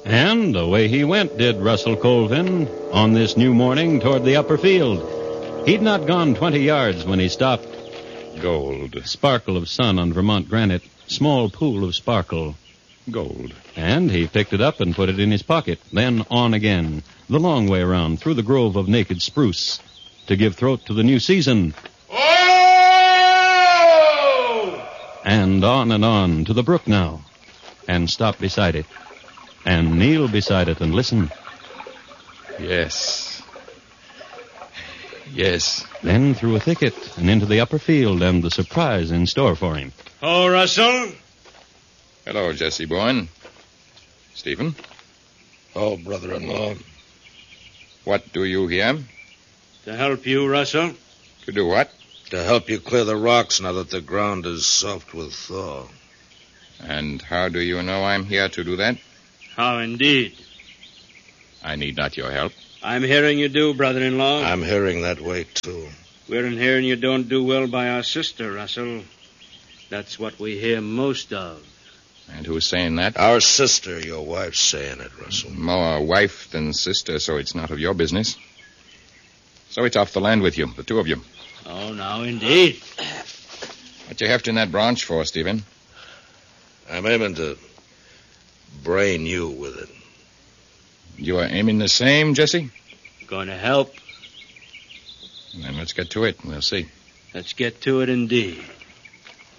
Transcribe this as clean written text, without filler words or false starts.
And away he went, did Russell Colvin, on this new morning toward the upper field. He'd not gone 20 yards when he stopped. Gold. Sparkle of sun on Vermont granite. Small pool of sparkle. Gold. And he picked it up and put it in his pocket. Then on again, the long way around, through the grove of naked spruce, to give throat to the new season. Oh! And on, to the brook now. And stop beside it. And kneel beside it and listen. Yes. Yes. Then through a thicket and into the upper field and the surprise in store for him. Oh, Russell? Hello, Jesse Bourne. Stephen? Oh, brother-in-law. What do you here? To help you, Russell. To do what? To help you clear the rocks now that the ground is soft with thaw. And how do you know I'm here to do that? How indeed. I need not your help. I'm hearing you do, brother-in-law. I'm hearing that way, too. We're in hearing you don't do well by our sister, Russell. That's what we hear most of. And who's saying that? Our sister, your wife's saying it, Russell. More wife than sister, so it's not of your business. So it's off the land with you, the two of you. Oh, now, indeed. What you hefting that branch for, Stephen? I'm aiming to brain you with it. You are aiming the same, Jesse? Going to help. Then let's get to it, and we'll see. Let's get to it indeed.